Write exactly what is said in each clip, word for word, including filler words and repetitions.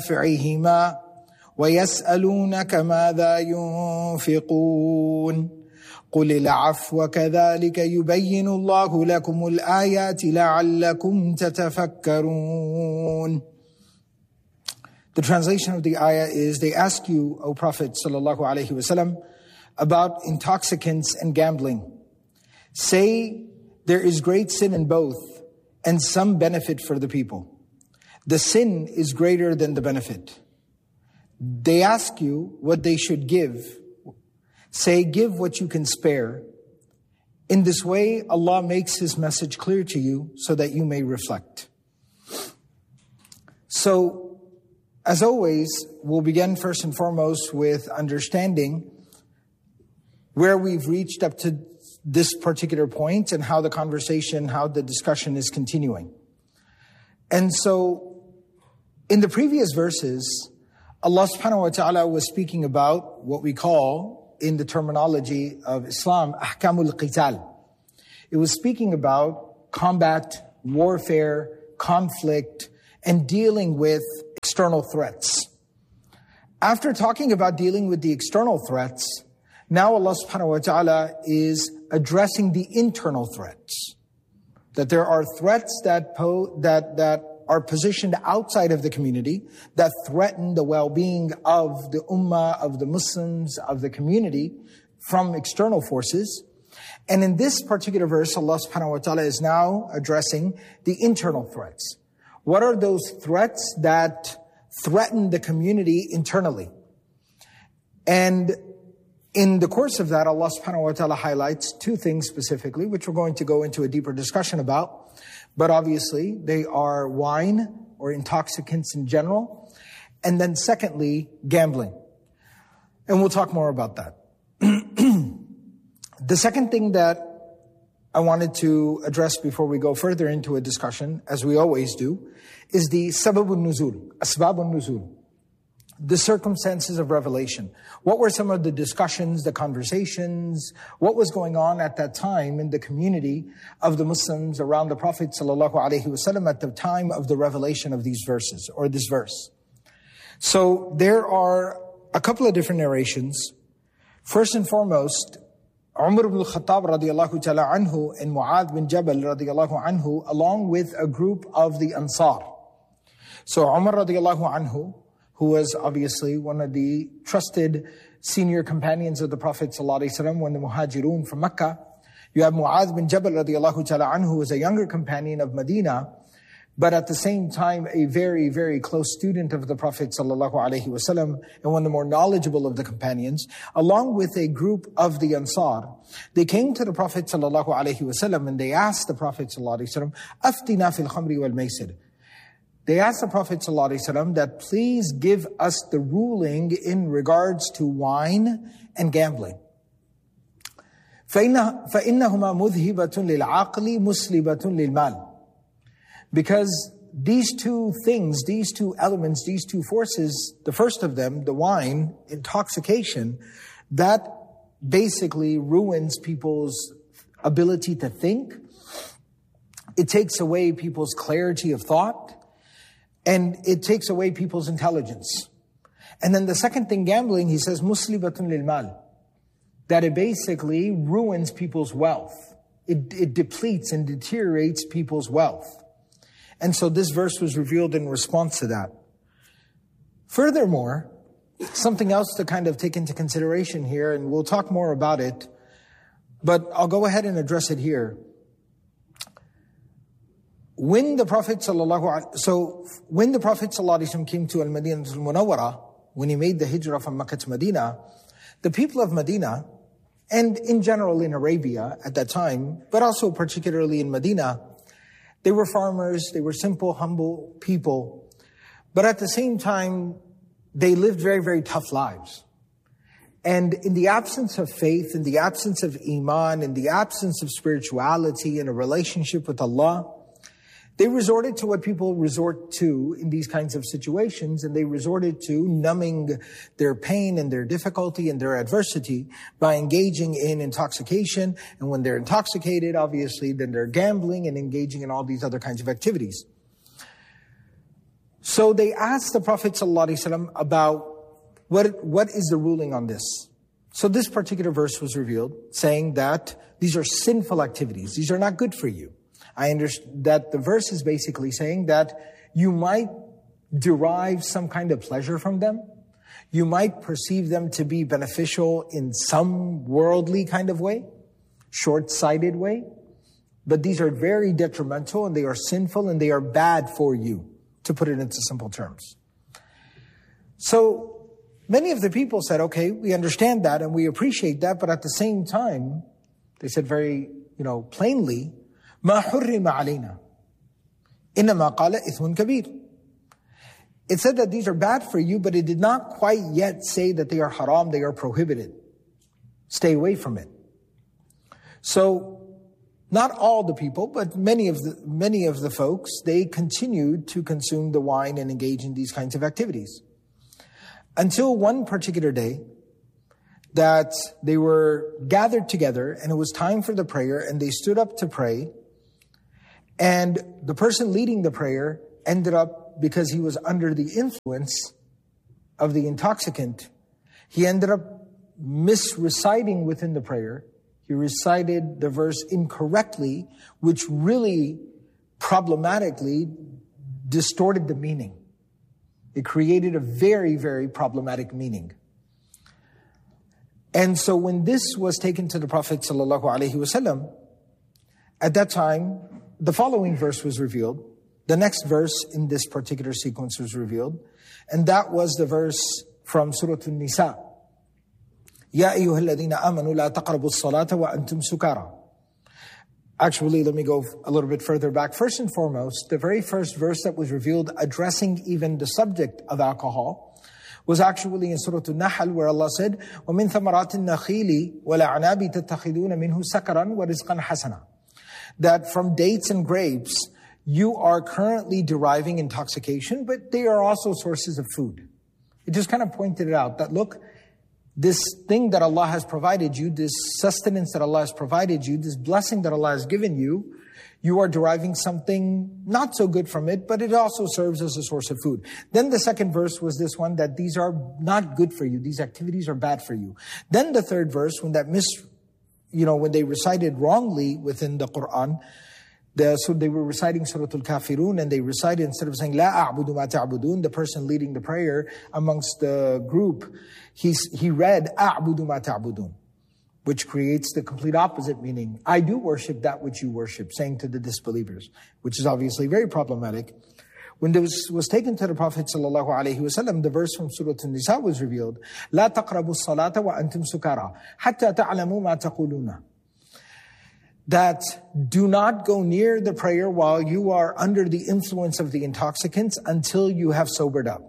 فِعِهِمَا وَيَسْأَلُونَكَ مَاذَا يُنْفِقُونَ قُلِ الْعَفْوَ كَذَلِكَ يُبَيِّنُ اللَّهُ لَكُمُ الْآيَاتِ لَعَلَّكُمْ تَتَفَكَّرُونَ. The translation of the ayah is, they ask you, O Prophet sallallahu alaihi wasallam, about intoxicants and gambling. Say, there is great sin in both, and some benefit for the people. The sin is greater than the benefit. They ask you what they should give. Say, give what you can spare. In this way, Allah makes His message clear to you so that you may reflect. So, as always, we'll begin first and foremost with understanding where we've reached up to this particular point and how the conversation, how the discussion is continuing. And so, in the previous verses, Allah subhanahu wa ta'ala was speaking about what we call, in the terminology of Islam, ahkamul qital. It was speaking about combat, warfare, conflict, and dealing with external threats. After talking about dealing with the external threats, now Allah subhanahu wa ta'ala is addressing the internal threats. That there are threats that po- that that are positioned outside of the community, that threaten the well-being of the ummah, of the Muslims, of the community from external forces. And in this particular verse, Allah subhanahu wa ta'ala is now addressing the internal threats. What are those threats that threaten the community internally? And in the course of that, Allah subhanahu wa ta'ala highlights two things specifically, which we're going to go into a deeper discussion about. But obviously, they are wine or intoxicants in general. And then secondly, gambling. And we'll talk more about that. The second thing that I wanted to address before we go further into a discussion, as we always do, is the sababun nuzul, asbabun nuzul, the circumstances of revelation. What were some of the discussions, the conversations, what was going on at that time in the community of the Muslims around the Prophet sallallahu alaihi wasallam at the time of the revelation of these verses, or this verse? So there are a couple of different narrations. First and foremost, Umar ibn al-Khattab radiallahu ta'ala anhu and Mu'adh bin Jabal radiallahu anhu, along with a group of the Ansar. So Umar radiallahu anhu, who was obviously one of the trusted senior companions of the Prophet ﷺ when the Muhajirun from Mecca. You have Mu'adh bin Jabal radiallahu ta'ala anhu, who was a younger companion of Medina, but at the same time a very, very close student of the Prophet ﷺ and one of the more knowledgeable of the companions, along with a group of the Ansar. They came to the Prophet ﷺ and they asked the Prophet ﷺ, "Aftina fil khamri wal maisir." They asked the Prophet ﷺ that please give us the ruling in regards to wine and gambling. فَإِنَّهُمَا مُذْهِبَةٌ لِلْعَقْلِ مُسْلِبَةٌ لِلْمَالِ. Because these two things, these two elements, these two forces, the first of them, the wine, intoxication, that basically ruins people's ability to think. It takes away people's clarity of thought. And it takes away people's intelligence. And then the second thing, gambling, he says, muslibatun lil mal, that it basically ruins people's wealth. It, it depletes and deteriorates people's wealth. And so this verse was revealed in response to that. Furthermore, something else to kind of take into consideration here, and we'll talk more about it, but I'll go ahead and address it here. When the Prophet sallallahu so when the Prophet sallallahu alaihi wasallam came to Al-Madinah al-Munawwara, when he made the hijrah from Makkah to Medina, the people of Medina, and in general in Arabia at that time, but also particularly in Medina, they were farmers, they were simple, humble people, but at the same time, they lived very, very tough lives. And in the absence of faith, in the absence of iman, in the absence of spirituality and a relationship with Allah, they resorted to what people resort to in these kinds of situations, and they resorted to numbing their pain and their difficulty and their adversity by engaging in intoxication. And when they're intoxicated, obviously, then they're gambling and engaging in all these other kinds of activities. So they asked the Prophet ﷺ about what, what is the ruling on this. So this particular verse was revealed saying that these are sinful activities. These are not good for you. I understand that the verse is basically saying that you might derive some kind of pleasure from them. You might perceive them to be beneficial in some worldly kind of way, short-sighted way. But these are very detrimental and they are sinful and they are bad for you, to put it into simple terms. So many of the people said, okay, we understand that and we appreciate that, but at the same time, they said very, you know, plainly, مَا حُرِّمَ عَلَيْنَا إِنَّمَا قَالَ إِثْمٌ كَبِيرٌ. It said that these are bad for you, but it did not quite yet say that they are haram, they are prohibited. Stay away from it. So, not all the people, but many of the many of the folks, they continued to consume the wine and engage in these kinds of activities. Until one particular day that they were gathered together and it was time for the prayer and they stood up to pray. And the person leading the prayer ended up, because he was under the influence of the intoxicant, he ended up misreciting within the prayer. He recited the verse incorrectly, which really problematically distorted the meaning. It created a very, very problematic meaning. And so when this was taken to the Prophet sallallahu alaihi wasallam, at that time, the following verse was revealed. The next verse in this particular sequence was revealed. And that was the verse from Surah An-Nisa. يَا أَيُّهَا الَّذِينَ آمَنُوا لَا تَقْرَبُوا الصَّلَاةَ وَأَنْتُمْ سُكَارَى. Actually, let me go a little bit further back. First and foremost, the very first verse that was revealed addressing even the subject of alcohol was actually in Surah An-Nahl, where Allah said, وَمِن ثَمَرَاتِ النَّخِيلِ وَالْأَعْنَابِ تَتَّخِذُونَ مِنْهُ سَكَرًا وَرِزْقًا حَسَنًا. That from dates and grapes, you are currently deriving intoxication, but they are also sources of food. It just kind of pointed it out that, look, this thing that Allah has provided you, this sustenance that Allah has provided you, this blessing that Allah has given you, you are deriving something not so good from it, but it also serves as a source of food. Then the second verse was this one, that these are not good for you. These activities are bad for you. Then the third verse, when that mis, you know, when they recited wrongly within the Quran, The, so they were reciting Surah Al-Kafirun, and they recited, instead of saying, La a'budu ma ta'budun, the person leading the prayer amongst the group, he's, he read, A'budu ma ta'budun, which creates the complete opposite meaning. I do worship that which you worship, saying to the disbelievers, which is obviously very problematic. When this was taken to the Prophet sallallahu alaihi wasallam, the verse from Surah An-Nisa was revealed, La taqrabu as-salata wa antum sukara, hatta ta'lamu ma taquluna. That do not go near the prayer while you are under the influence of the intoxicants until you have sobered up.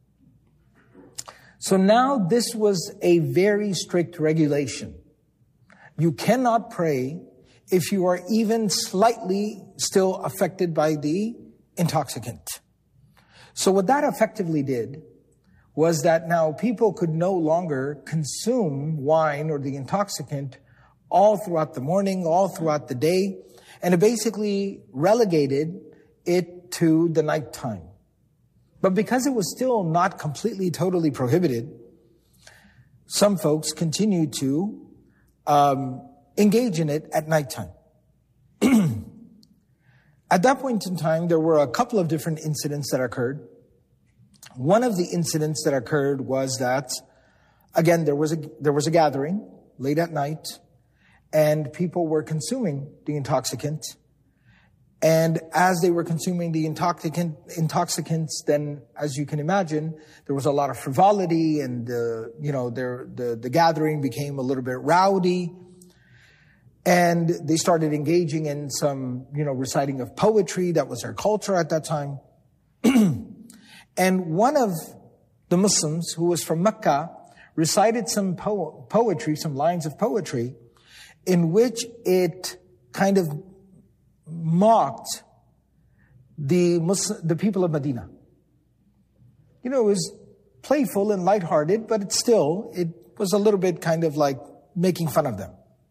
So now this was a very strict regulation. You cannot pray if you are even slightly still affected by the intoxicant. So what that effectively did was that now people could no longer consume wine or the intoxicant all throughout the morning, all throughout the day, and it basically relegated it to the nighttime. But because it was still not completely, totally prohibited, some folks continued to um, engage in it at nighttime. At that point in time, there were a couple of different incidents that occurred. One of the incidents that occurred was that, again, there was a there was a gathering late at night, and people were consuming the intoxicant. And as they were consuming the intoxicant, intoxicants, then, as you can imagine, there was a lot of frivolity, and uh, you know, there, the the gathering became a little bit rowdy, and they started engaging in some, you know, reciting of poetry. That was their culture at that time. And one of the Muslims, who was from Mecca, recited some po- poetry, some lines of poetry, in which it kind of mocked the Muslim, the people of Medina. You know, it was playful and lighthearted, but it still, it was a little bit kind of like making fun of them.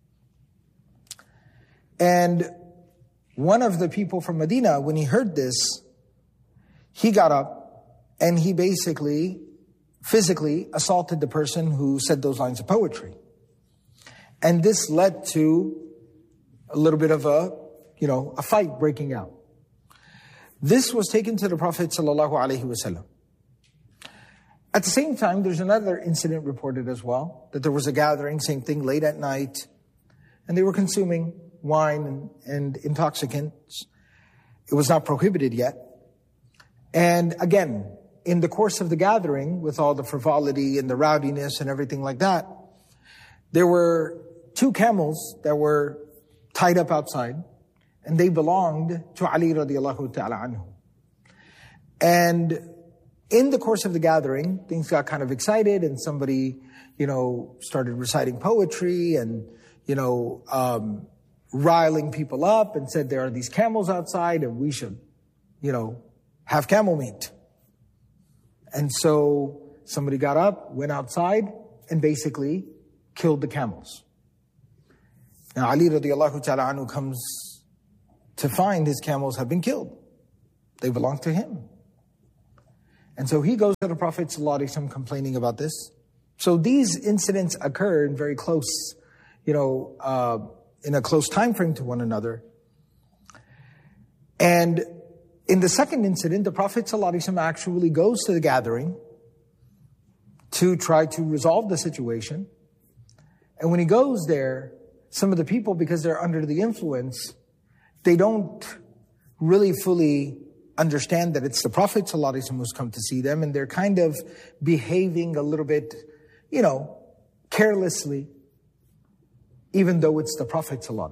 And one of the people from Medina, when he heard this, he got up and he basically physically assaulted the person who said those lines of poetry. And this led to a little bit of a, you know, a fight breaking out. This was taken to the Prophet sallallahu alaihi wasallam. At the same time, there's another incident reported as well, that there was a gathering, same thing, late at night, and they were consuming wine and, and intoxicants. It was not prohibited yet. And again, in the course of the gathering, with all the frivolity and the rowdiness and everything like that, there were two camels that were tied up outside, and they belonged to Ali radiallahu ta'ala anhu. And in the course of the gathering, things got kind of excited, and somebody, you know, started reciting poetry and, you know, um, riling people up and said, there are these camels outside and we should, you know, have camel meat. And so somebody got up, went outside, and basically killed the camels. Now Ali radiallahu ta'ala anhu comes to find his camels have been killed. They belong to him. And so he goes to the Prophet ﷺ complaining about this. So these incidents occur in very close, you know, uh, in a close time frame to one another. And in the second incident, the Prophet ﷺ actually goes to the gathering to try to resolve the situation. And when he goes there, some of the people, because they're under the influence, they don't really fully understand that it's the Prophet ﷺ who's come to see them, and they're kind of behaving a little bit, you know, carelessly, even though it's the Prophet ﷺ.